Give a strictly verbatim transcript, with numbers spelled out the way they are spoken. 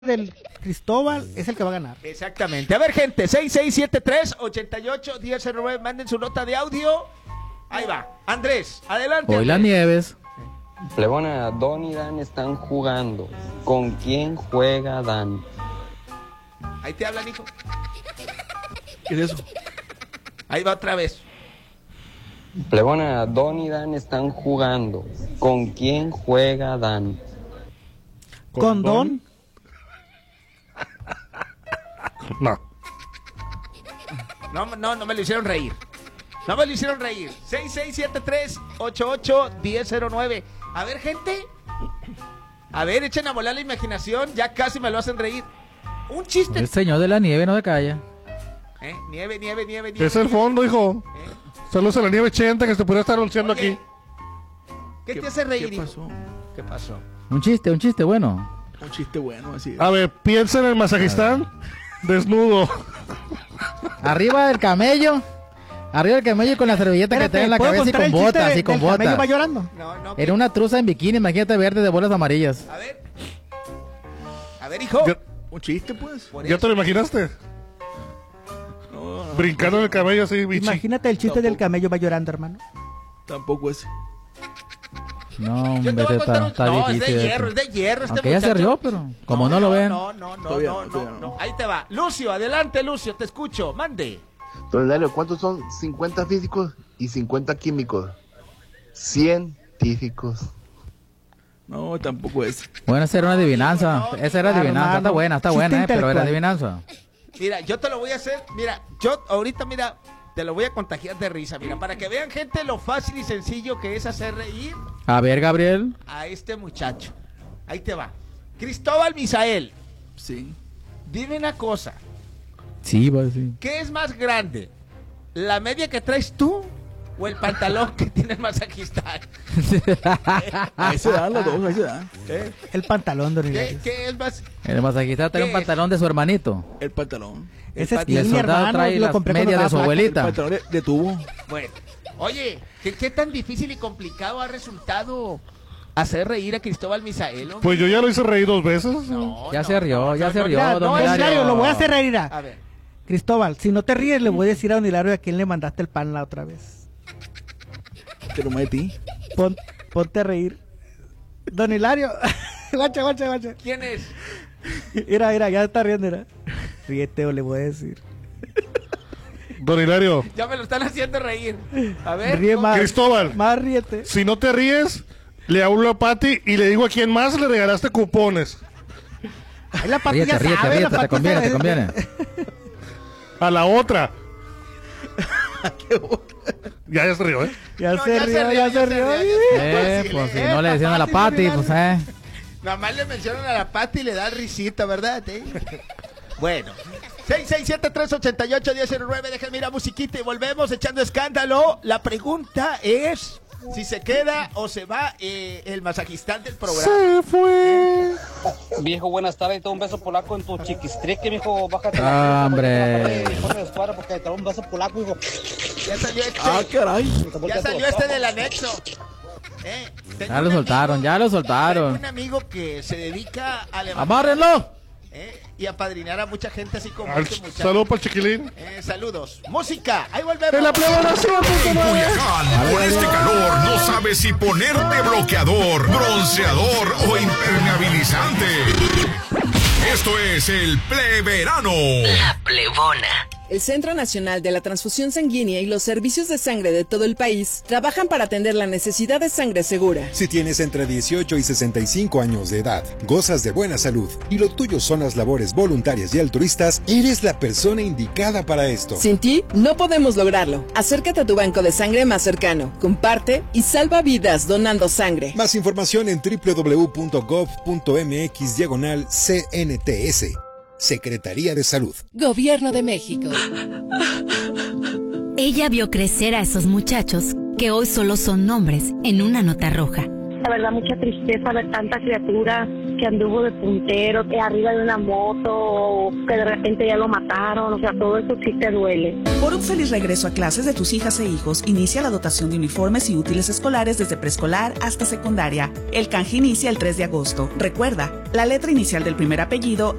del Cristóbal es el que va a ganar. Exactamente. A ver, gente, seis seis siete tres, ocho ocho, uno cero nueve, manden su nota de audio. Ahí va. Andrés, adelante. Hoy Andrés. las Nieves. Plebona, Don y Dan están jugando. ¿Con quién juega Dan? Ahí te hablan, hijo. ¿Qué es eso? Ahí va otra vez. Plebona, Don y Dan están jugando. ¿Con quién juega Dan? ¿Con Don? No. No, no, no me lo hicieron reír. No me lo hicieron reír. seis seis siete tres, ocho ocho, uno cero nueve. A ver, gente. A ver, echen a volar la imaginación. Ya casi me lo hacen reír. Un chiste. El señor de la nieve no se calla. ¿Eh? Nieve, nieve, nieve, nieve. Es el fondo, hijo. ¿Eh? Saludos a la nieve ochenta que se podría estar anunciando Oye, aquí. ¿Qué, ¿Qué- te hace reír, qué hijo? pasó? ¿Qué pasó? Un chiste, un chiste bueno. Un chiste bueno, así. A ver, piensa en el Mazajistán desnudo. Arriba del camello. Arriba del camello con la servilleta que trae en la ¿puedo cabeza y contar con el chiste botas de- y con del camello va botas. llorando? No, no. Era una truza en bikini, imagínate verde de bolas amarillas. A ver. A ver, hijo. ¿Ya, Un chiste, pues. Por ya eso. te lo imaginaste? No, no, Brincando en el cabello así, bichi. Imagínate el chiste del camello va llorando, hermano. tampoco ese. No, Yo te hombre, voy a contar está, un... está No, es difícil. de eso. hierro, es de hierro este Aunque ya se muchacho. rió, pero como no, lo ven. No, no, no, Todavía no, no, todavía no, no. no. Ahí te va. Lucio, adelante, Lucio, te escucho. Mande. Don Hilario, ¿cuántos son cincuenta físicos y cincuenta químicos? Científicos. No, tampoco ese. Bueno, esa era una adivinanza. No, Esa era claro, adivinanza. Está mano. buena, está Chiste buena, eh, pero era intelectual. adivinanza. Mira, yo te lo voy a hacer. Mira, yo ahorita, mira, te lo voy a contagiar de risa. Mira, para que vean, gente, lo fácil y sencillo que es hacer reír A ver, Gabriel. a este muchacho. Ahí te va. Cristóbal Misael, Sí. dime una cosa. Sí, va a decir. ¿Qué es más grande? ¿La media que traes tú o el pantalón que tiene el masajista? Ahí se dan las dos, ahí se dan. ¿Eh? El pantalón, don ¿Qué, Hilario. qué es más? El masajista trae un ¿Qué? pantalón de su hermanito. El pantalón. Ese es Y el mi soldado hermano, trae lo las compré cuando medias de estaba su flaco. El abuelita. pantalón de, de tubo. Bueno, oye, ¿qué, qué tan difícil y complicado ha resultado hacer reír a Cristóbal Misael? hombre? Pues yo ya lo hice reír dos veces. No, Ya no, se rió, no, ya no, se no, rió, Mira, don don Hilario. Hilario, lo voy a hacer reír. a- A ver, Cristóbal, si no te ríes, le voy a decir a don Hilario a quién le mandaste el pan la otra vez. Te lo metí. Pon- ponte a reír. Don Hilario, guacha, guacha, guacha. ¿quién es? Mira, mira, ya está riendo, mira. Ríete o le voy a decir. Don Hilario, Ya me lo están haciendo reír. A ver. Ríe ¿cómo? más. Cristóbal. Más ríete. si no te ríes, le hablo a Pati y le digo a quién más le regalaste cupones. Ahí la Pati Ríete, ya ríete, sabe, la ríete, te Pati conviene, sabe. te conviene. A la otra. Ya, ya se rió, ¿eh? Ya No, se ya se rió, rió, ya ya se se rió. rió, ya se Eh, rió. pues si Eh, no le decían a la papá, sí, Pati, pues eh. Nada más le mencionan a la Pati y le da risita, ¿verdad? eh? Bueno. seis seis siete tres, ocho ocho, uno cero nueve. Déjenme ir a musiquita y volvemos echando escándalo. La pregunta es si se queda o se va eh, el masajistán del programa. Se fue. Viejo, buenas tardes. Te doy un beso polaco en tu chiquistrique, mijo. Bájate. Ah, hombre. Porque te doy un beso polaco, hijo. Ya salió este, Ah, caray. ya salió este del anexo. Eh, tengo Ya lo un soltaron, amigo- ya lo tengo soltaron. un amigo que se dedica a levantar ¡Amárrenlo! eh, y a padrinar a mucha gente así como Al- este muchacho. Saludos para el chiquilín. Eh, saludos. Música, ahí volvemos. En la plebanación. En Culiacán, con este calor, no sabes si ponerte bloqueador, bronceador o impermeabilizante. Esto es el Pleverano. La Plebona. El Centro Nacional de la Transfusión Sanguínea y los servicios de sangre de todo el país trabajan para atender la necesidad de sangre segura. Si tienes entre dieciocho y sesenta y cinco años de edad, gozas de buena salud y lo tuyo son las labores voluntarias y altruistas, eres la persona indicada para esto. Sin ti, no podemos lograrlo. Acércate a tu banco de sangre más cercano, comparte y salva vidas donando sangre. Más información en doble u doble u doble u punto gov punto mx diagonal C N T S. Secretaría de Salud. Gobierno de México. Ella vio crecer a esos muchachos que hoy solo son nombres en una nota roja. La verdad, mucha tristeza ver tanta criatura que anduvo de puntero, que arriba de una moto, o que de repente ya lo mataron. O sea, todo eso sí te duele. Por un feliz regreso a clases de tus hijas e hijos, inicia la dotación de uniformes y útiles escolares desde preescolar hasta secundaria. El canje inicia el tres de agosto. Recuerda, la letra inicial del primer apellido